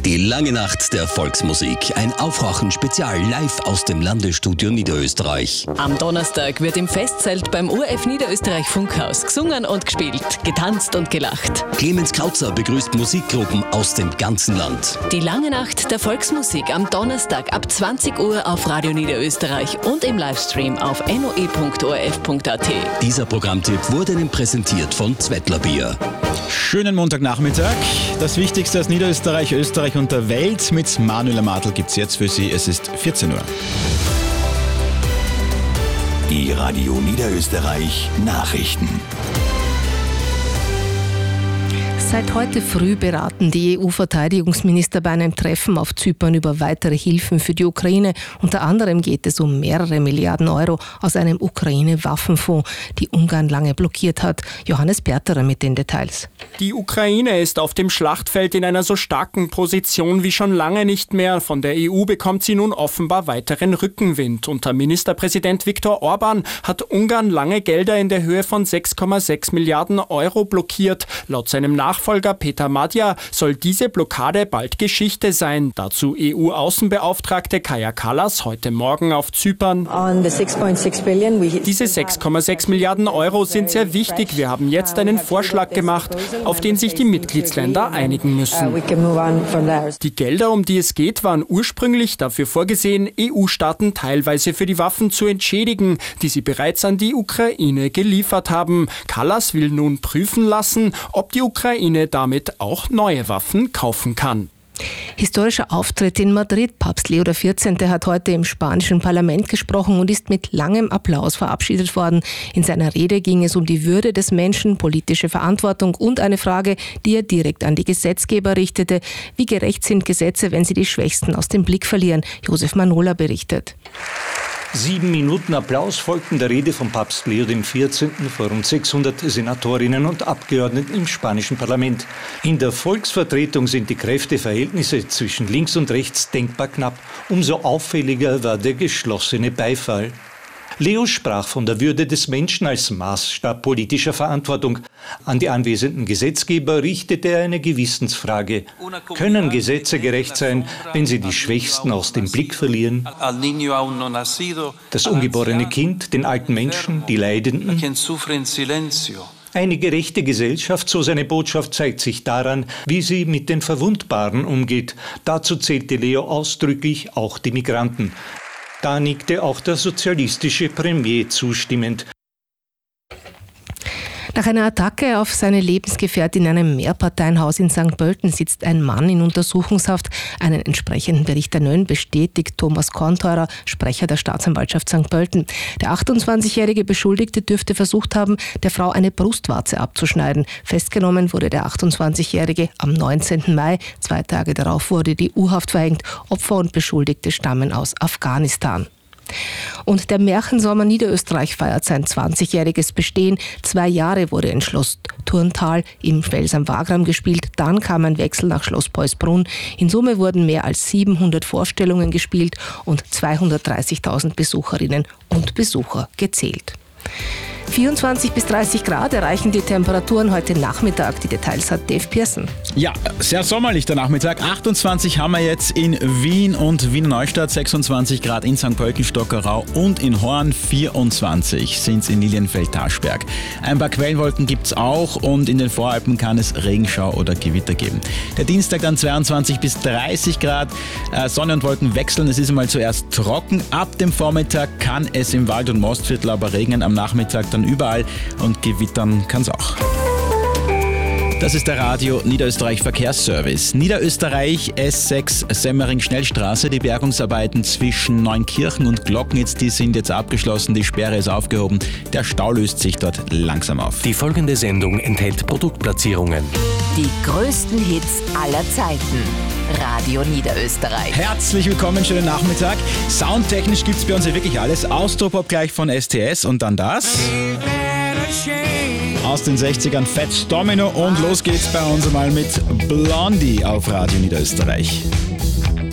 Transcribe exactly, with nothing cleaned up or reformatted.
Die lange Nacht der Volksmusik. Ein Aufwachen-Spezial live aus dem Landesstudio Niederösterreich. Am Donnerstag wird im Festzelt beim O R F Niederösterreich Funkhaus gesungen und gespielt, getanzt und gelacht. Clemens Krauzer begrüßt Musikgruppen aus dem ganzen Land. Die lange Nacht der Volksmusik am Donnerstag ab zwanzig Uhr auf Radio Niederösterreich und im Livestream auf n o e punkt o r f punkt a t. Dieser Programmtipp wurde Ihnen präsentiert von Zwettler Bier. Schönen Montagnachmittag. Das Wichtigste aus Niederösterreich, Österreich und der Welt mit Manuela Martl gibt's jetzt für Sie. Es ist vierzehn Uhr. Die Radio Niederösterreich Nachrichten. Seit heute früh beraten die E U-Verteidigungsminister bei einem Treffen auf Zypern über weitere Hilfen für die Ukraine. Unter anderem geht es um mehrere Milliarden Euro aus einem Ukraine-Waffenfonds, die Ungarn lange blockiert hat. Johannes Berterer mit den Details. Die Ukraine ist auf dem Schlachtfeld in einer so starken Position wie schon lange nicht mehr. Von der E U bekommt sie nun offenbar weiteren Rückenwind. Unter Ministerpräsident Viktor Orban hat Ungarn lange Gelder in der Höhe von sechs Komma sechs Milliarden Euro blockiert. Laut seinem Nachfolger Nachfolger Peter Madja soll diese Blockade bald Geschichte sein. Dazu E U-Außenbeauftragte Kaja Kallas heute Morgen auf Zypern. Diese sechs Komma sechs Milliarden Euro sind sehr wichtig. Wir haben jetzt einen Vorschlag gemacht, auf den sich die Mitgliedsländer einigen müssen. Die Gelder, um die es geht, waren ursprünglich dafür vorgesehen, E U-Staaten teilweise für die Waffen zu entschädigen, die sie bereits an die Ukraine geliefert haben. Kallas will nun prüfen lassen, ob die Ukraine damit auch neue Waffen kaufen kann. Historischer Auftritt in Madrid. Papst Leo der vierzehnte hat heute im spanischen Parlament gesprochen und ist mit langem Applaus verabschiedet worden. In seiner Rede ging es um die Würde des Menschen, politische Verantwortung und eine Frage, die er direkt an die Gesetzgeber richtete. Wie gerecht sind Gesetze, wenn sie die Schwächsten aus dem Blick verlieren? Josef Manola berichtet. Sieben Minuten Applaus folgten der Rede von Papst Leo der vierzehnte vor rund sechshundert Senatorinnen und Abgeordneten im spanischen Parlament. In der Volksvertretung sind die Kräfteverhältnisse zwischen links und rechts denkbar knapp. Umso auffälliger war der geschlossene Beifall. Leo sprach von der Würde des Menschen als Maßstab politischer Verantwortung. An die anwesenden Gesetzgeber richtete er eine Gewissensfrage. Können Gesetze gerecht sein, wenn sie die Schwächsten aus dem Blick verlieren? Das ungeborene Kind, den alten Menschen, die Leidenden? Eine gerechte Gesellschaft, so seine Botschaft, zeigt sich daran, wie sie mit den Verwundbaren umgeht. Dazu zählte Leo ausdrücklich auch die Migranten. Da nickte auch der sozialistische Premier zustimmend. Nach einer Attacke auf seine Lebensgefährtin in einem Mehrparteienhaus in Sankt Pölten sitzt ein Mann in Untersuchungshaft. Einen entsprechenden Bericht der Nön bestätigt Thomas Kornteurer, Sprecher der Staatsanwaltschaft Sankt Pölten. Der achtundzwanzigjährige Beschuldigte dürfte versucht haben, der Frau eine Brustwarze abzuschneiden. Festgenommen wurde der achtundzwanzigjährige am neunzehnten Mai. Zwei Tage darauf wurde die U-Haft verhängt. Opfer und Beschuldigte stammen aus Afghanistan. Und der Märchensommer Niederösterreich feiert sein zwanzigjähriges Bestehen. Zwei Jahre wurde in Schloss Turntal im Fels am Wagram gespielt. Dann kam ein Wechsel nach Schloss Peusbrunn. In Summe wurden mehr als siebenhundert Vorstellungen gespielt und zweihundertdreißigtausend Besucherinnen und Besucher gezählt. vierundzwanzig bis dreißig Grad erreichen die Temperaturen heute Nachmittag. Die Details hat Dave Pearson. Ja, sehr sommerlich der Nachmittag. achtundzwanzig haben wir jetzt in Wien und Wiener Neustadt, sechsundzwanzig Grad in Sankt Pölten, Stockerau und in Horn, vierundzwanzig sind es in Lilienfeld-Taschberg. Ein paar Quellenwolken gibt es auch und in den Voralpen kann es Regenschau oder Gewitter geben. Der Dienstag dann zweiundzwanzig bis dreißig Grad, äh, Sonne und Wolken wechseln. Es ist einmal zuerst trocken. Ab dem Vormittag kann es im Wald- und Mostviertel aber regnen, am Nachmittag dann überall und gewittern kann es auch. Das ist der Radio Niederösterreich Verkehrsservice. Niederösterreich S sechs Semmering Schnellstraße. Die Bergungsarbeiten zwischen Neunkirchen und Glocknitz, die sind jetzt abgeschlossen. Die Sperre ist aufgehoben. Der Stau löst sich dort langsam auf. Die folgende Sendung enthält Produktplatzierungen. Die größten Hits aller Zeiten. Radio Niederösterreich. Herzlich willkommen, schönen Nachmittag. Soundtechnisch gibt es bei uns ja wirklich alles. Austropop gleich von S T S und dann das. Aus den sechzigern Fats Domino und los geht's bei uns mal mit Blondie auf Radio Niederösterreich.